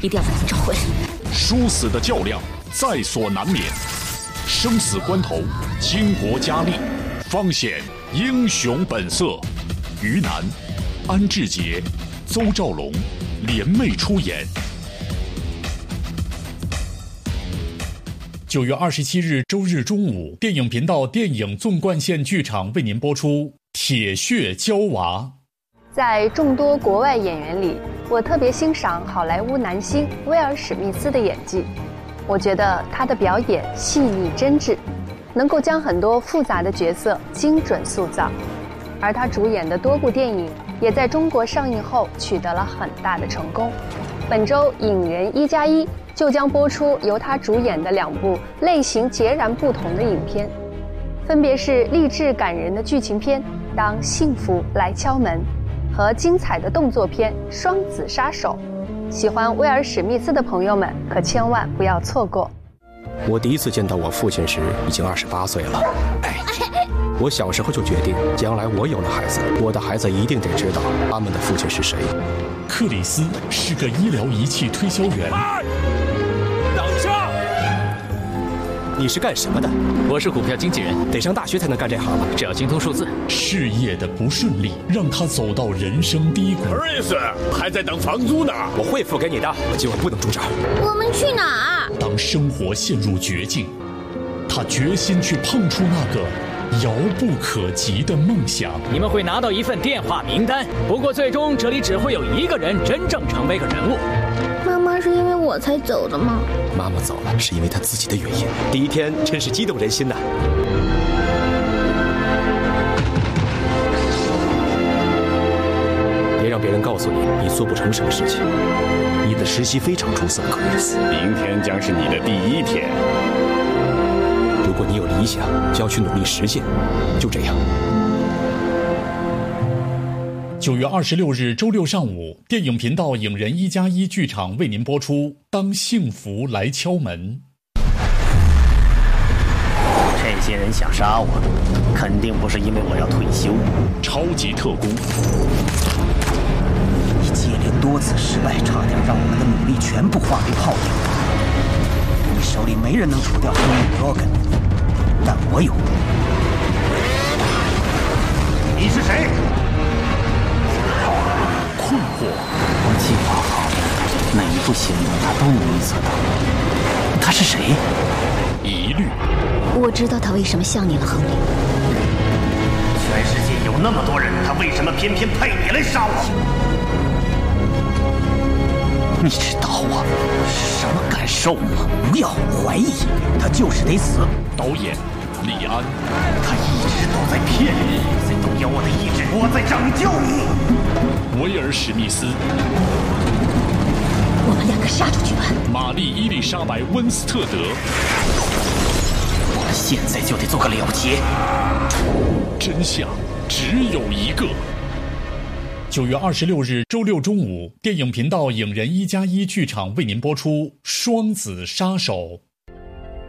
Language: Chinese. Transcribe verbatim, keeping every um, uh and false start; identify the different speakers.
Speaker 1: 一定要把他找回来。
Speaker 2: 殊死的较量在所难免，生死关头，倾国佳丽，方显英雄本色。于南、安志杰、邹兆龙联袂出演。九月二十七日周日中午，电影频道电影纵贯线剧场为您播出《铁血娇娃》。
Speaker 3: 在众多国外演员里，我特别欣赏好莱坞男星威尔史密斯的演技。我觉得他的表演细腻真挚，能够将很多复杂的角色精准塑造。而他主演的多部电影也在中国上映后取得了很大的成功。本周《影人一加一》就将播出由他主演的两部类型截然不同的影片，分别是励志感人的剧情片《当幸福来敲门》和精彩的动作片《双子杀手》。喜欢威尔史密斯的朋友们可千万不要错过。
Speaker 4: 我第一次见到我父亲时已经二十八岁了。哎，我小时候就决定，将来我有了孩子，我的孩子一定得知道他们的父亲是谁。
Speaker 2: 克里斯是个医疗仪器推销员。
Speaker 4: 等下！你是干什么的？
Speaker 5: 我是股票经纪人，
Speaker 4: 得上大学才能干这行吗？
Speaker 5: 只要精通数字。
Speaker 2: 事业的不顺利让他走到人生低谷。
Speaker 6: 克里斯还在等房租呢，
Speaker 4: 我会付给你的，我今晚不能住这儿。
Speaker 1: 我们去哪儿？
Speaker 2: 当生活陷入绝境，他决心去碰触那个遥不可及的梦想。
Speaker 5: 你们会拿到一份电话名单，不过最终这里只会有一个人真正成为个人物。
Speaker 1: 妈妈是因为我才走的吗？
Speaker 4: 妈妈走了是因为她自己的原因。第一天真是激动人心呐。别让别人告诉你你做不成什么事情。你的实习非常出色，克里斯。
Speaker 6: 明天将是你的第一天。
Speaker 4: 如果你有理想，就要去努力实现。就这样。
Speaker 2: 九月二十六日周六上午，电影频道影人一加一剧场为您播出《当幸福来敲门》。
Speaker 7: 这些人想杀我，肯定不是因为我要退休。
Speaker 2: 超级特工，
Speaker 7: 你接连多次失败，差点让我们的努力全部化为泡影。你手里没人能除掉生命 Logan， 但我有。你是谁？
Speaker 2: 困惑。
Speaker 7: 我计划好了，每一步行动他都能预测到。他是谁？
Speaker 2: 疑虑。
Speaker 1: 我知道他为什么向你了，亨利。
Speaker 7: 全世界有那么多人，他为什么偏偏派你来杀我？你知道我是什么感受吗？不要怀疑，他就是得死。
Speaker 2: 导演李安。
Speaker 7: 他一直都在骗你，在动摇我的意志，我在拯救你。
Speaker 2: 威尔史密斯。
Speaker 1: 我们两个杀出去吧。
Speaker 2: 玛丽伊丽莎白温斯特德。
Speaker 7: 我们现在就得做个了结。
Speaker 2: 真相只有一个。九月二十六日周六中午，电影频道影人一加一剧场为您播出《双子杀手》。